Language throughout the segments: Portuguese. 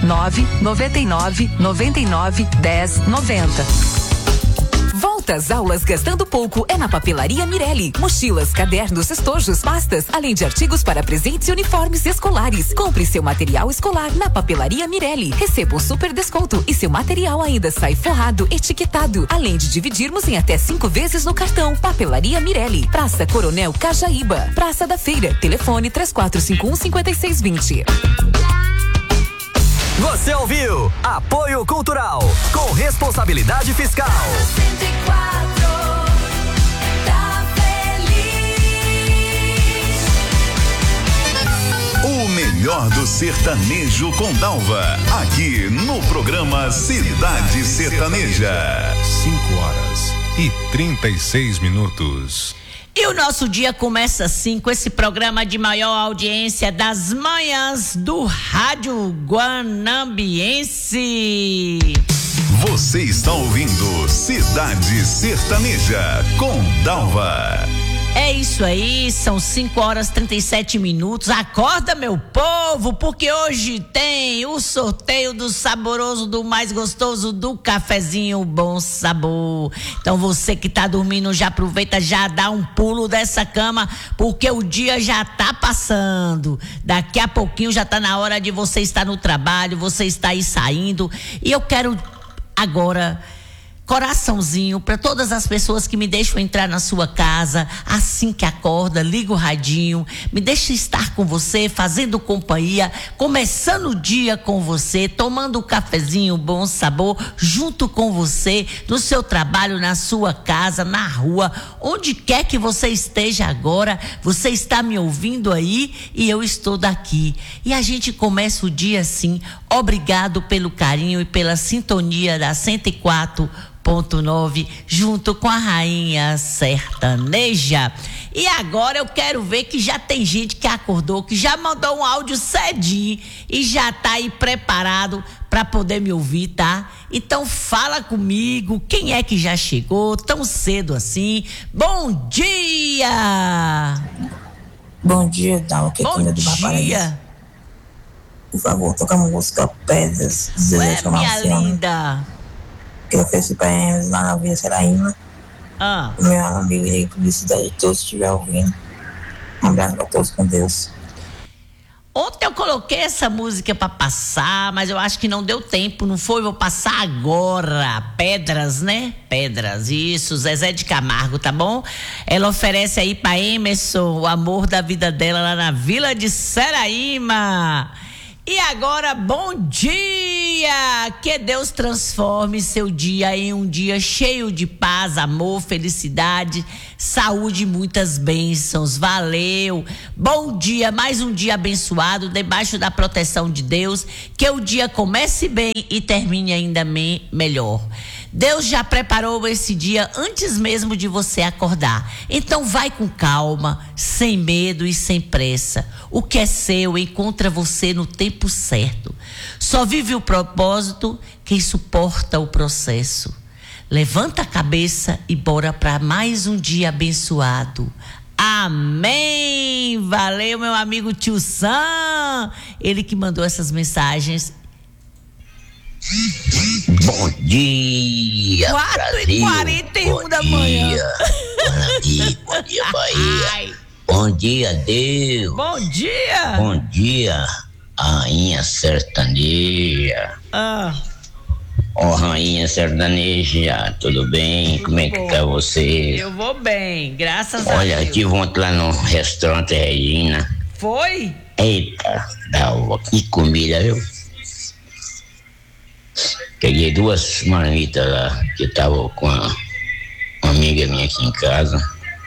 999991090. Volta às aulas gastando pouco é na Papelaria Mirelli. Mochilas, cadernos, estojos, pastas, além de artigos para presentes e uniformes escolares. Compre seu material escolar na Papelaria Mirelli. Receba um super desconto e seu material ainda sai forrado, etiquetado. Além de dividirmos em até 5 vezes no cartão. Papelaria Mirelli. Praça Coronel Cajaíba. Praça da Feira. Telefone 3451-5620. Você ouviu Apoio Cultural com responsabilidade fiscal. O melhor do sertanejo com Dalva, aqui no programa Cidade Sertaneja. 5:36. E o nosso dia começa assim, com esse programa de maior audiência das manhãs do Rádio Guanambiense. Você está ouvindo Cidade Sertaneja com Dalva. É isso aí, são 5:37. Acorda, meu povo, porque hoje tem o sorteio do saboroso, do mais gostoso, do cafezinho Bom Sabor. Então você que tá dormindo, já aproveita, já dá um pulo dessa cama, porque o dia já tá passando. Daqui a pouquinho já tá na hora de você estar no trabalho, você está aí saindo. E eu quero agora coraçãozinho para todas as pessoas que me deixam entrar na sua casa assim que acorda, liga o radinho, me deixa estar com você, fazendo companhia, começando o dia com você, tomando um cafezinho Bom Sabor junto com você, no seu trabalho, na sua casa, na rua, onde quer que você esteja agora, você está me ouvindo aí e eu estou daqui. E a gente começa o dia assim. Obrigado pelo carinho e pela sintonia da 104.9 junto com a Rainha Sertaneja. E agora eu quero ver que já tem gente que acordou, que já mandou um áudio cedinho e já tá aí preparado para poder me ouvir, tá? Então fala comigo, quem é que já chegou tão cedo assim? Bom dia! Bom dia, Dal, que bom dia! Por favor, toca a música Pedras, Zezé minha linda. Que eu fiz para eles lá na Vila Seraíma. Meu amigo de publicidade, todos estiver ouvindo. Um abraço para todos, com Deus. Ontem eu coloquei essa música para passar, mas eu acho que não deu tempo, não foi? Vou passar agora. Pedras, né? Pedras, isso, Zezé de Camargo, tá bom? Ela oferece aí para Emerson o amor da vida dela lá na Vila de Seraíma. E agora, bom dia! Que Deus transforme seu dia em um dia cheio de paz, amor, felicidade, saúde e muitas bênçãos. Valeu! Bom dia, mais um dia abençoado, debaixo da proteção de Deus. Que o dia comece bem e termine ainda melhor. Deus já preparou esse dia antes mesmo de você acordar. Então vai com calma, sem medo e sem pressa. O que é seu encontra você no tempo certo. Só vive o propósito quem suporta o processo. Levanta a cabeça e bora para mais um dia abençoado. Amém! Valeu, meu amigo Tio Sam. Ele que mandou essas mensagens. Bom dia, 4h41 da manhã. Bom dia, Bahia. Ai. Bom dia, Deus. Bom dia. Bom dia, Rainha Sertaneja. Rainha Sertaneja, tudo bem? Como é que tá você? Eu vou bem, graças a Deus. Olha, tive ontem lá no restaurante Regina. Foi? Eita, que comida, viu? Peguei 2 marmitas lá, que eu tava com uma amiga minha aqui em casa.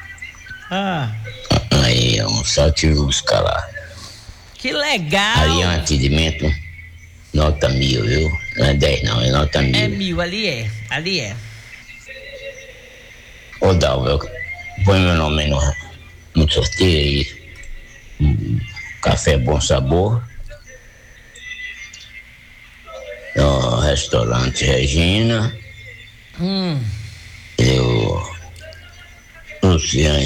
Aí eu só tive que buscar lá. Que legal! Ali é um atendimento nota 1000, viu? Não é 10 não, é nota 1000. É 1000, ali é. Ô Dalva, põe meu nome no sorteio aí. Café Bom Sabor. No restaurante Regina.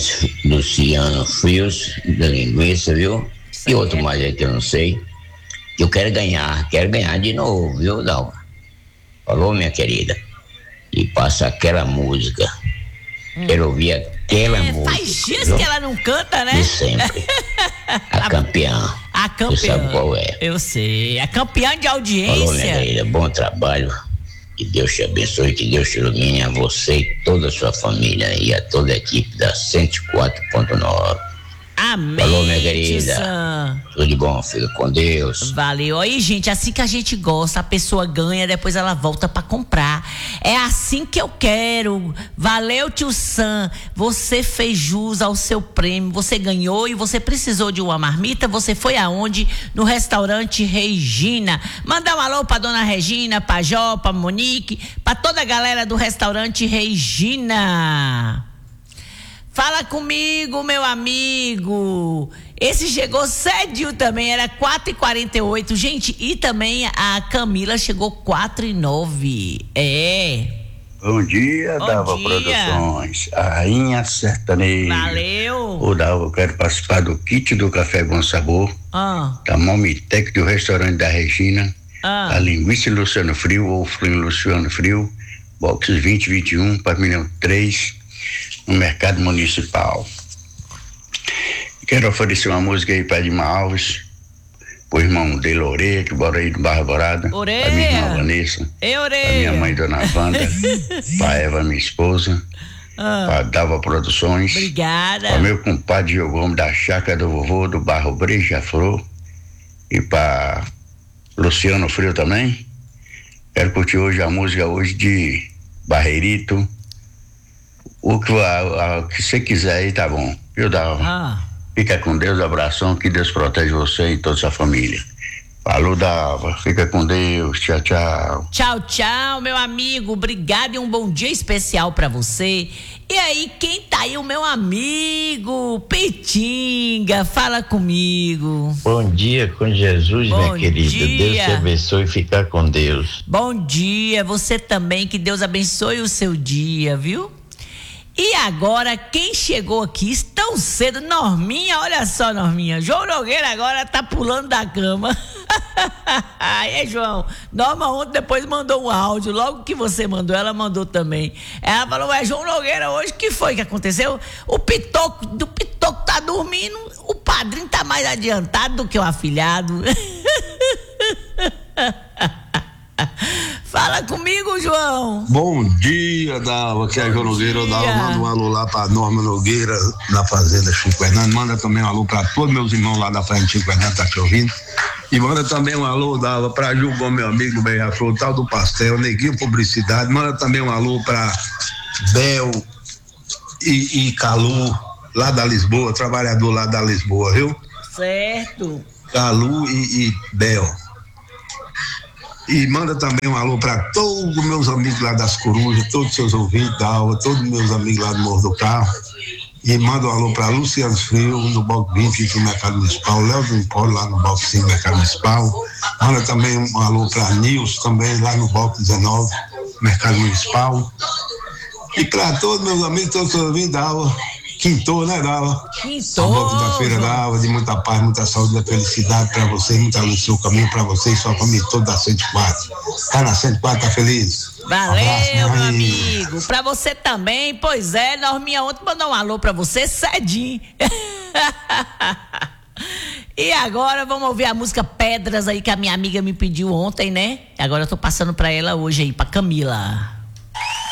Luciano Frios, da linguiça, viu? E outro mais aí que eu não sei. Eu quero ganhar de novo, viu, Dalva? Falou, minha querida? E passa aquela música. Quero ouvir aquela música. Faz dias que ela não canta, né? De sempre. A campeã. A campeã. Você sabe qual é? Eu sei. A campeã de audiência. Falou, minha querida. Bom trabalho. Que Deus te abençoe, que Deus te ilumine a você e toda a sua família e a toda a equipe da 104.9. Amém. Falou, minha querida. Tudo de bom, fica com Deus. Valeu. Aí, gente, assim que a gente gosta, a pessoa ganha, depois ela volta pra comprar. É assim que eu quero. Valeu, tio Sam. Você fez jus ao seu prêmio. Você ganhou e você precisou de uma marmita. Você foi aonde? No restaurante Regina. Mandar um alô pra dona Regina, pra Jó, pra Monique, pra toda a galera do restaurante Regina. Fala comigo, meu amigo. Esse chegou cedinho também, era 4h48. Gente, e também a Camila chegou 4h09. Bom dia, Dalva Produções. A Rainha Sertaneja. Valeu. Ô, Dalva, eu quero participar do kit do Café Bom Sabor. Da Momitec do restaurante da Regina. A linguiça Luciano Frio, ou frio Luciano Frio. Boxes 2021, pavilhão 3. No Mercado Municipal. Quero oferecer uma música aí para Edmar Alves, pro irmão dele, Oreia, que mora aí do Barra Dourada, pra minha irmã Vanessa, pra minha mãe, Dona Wanda, pra Eva, minha esposa, pra Dalva Produções. Obrigada. Pra meu compadre Diogo Gomes da Chácara do Vovô, do Barro Breja Flor, e pra Luciano Frio também. Quero curtir hoje a música de Barreirito. O que você quiser aí, tá bom. Viu, Dalva? Fica com Deus, abração, que Deus protege você e toda a sua família. Falou, Dalva, fica com Deus, tchau, tchau. Tchau, tchau, meu amigo, obrigado e um bom dia especial pra você. E aí, quem tá aí, o meu amigo, Petinga, fala comigo. Bom dia com Jesus, minha querida. Deus te abençoe e fica com Deus. Bom dia, você também, que Deus abençoe o seu dia, viu? E agora, quem chegou aqui tão cedo? Norminha, olha só, Norminha. João Nogueira agora tá pulando da cama. Aí, João, Norma ontem depois mandou um áudio. Logo que você mandou, ela mandou também. Ela falou, João Nogueira, hoje o que foi que aconteceu? O Pitoco tá dormindo, o padrinho tá mais adiantado do que o afilhado. Fala comigo, João. Bom dia, Dalva, aqui é João Nogueira. Manda um alô lá pra Norma Nogueira, na Fazenda Chico Fernando. Manda também um alô pra todos meus irmãos lá da Fazenda Chico Fernando, tá te ouvindo. E manda também um alô, Dalva, pra Gilbom, meu amigo, Beija-Flor, tal do Pastel, Neguinho Publicidade. Manda também um alô pra Bel e Calu, lá da Lisboa, trabalhador lá da Lisboa, viu? Certo. Calu e Bel. E manda também um alô para todos os meus amigos lá das Corujas, todos os seus ouvintes da aula, todos os meus amigos lá do Morro do Carro. E manda um alô para Luciano Frio, no Bloco 20, no Mercado Municipal, Léo do Empório, lá no Bloco 5, no Mercado Municipal. Manda também um alô para Nils, também lá no Bloco 19, Mercado Municipal. E para todos meus amigos, todos os seus ouvintes da aula. Quintou, né, Dalva? Quintou. Volta da feira da Alva, de muita paz, muita saúde, muita felicidade pra você, muita luz no seu caminho pra você e sua família toda da 104. Tá na 104, tá feliz? Valeu, meu amigo. Pra você também, pois é, Norminha ontem mandou um alô pra você cedinho. E agora vamos ouvir a música Pedras aí que a minha amiga me pediu ontem, né? Agora eu tô passando pra ela hoje aí, pra Camila.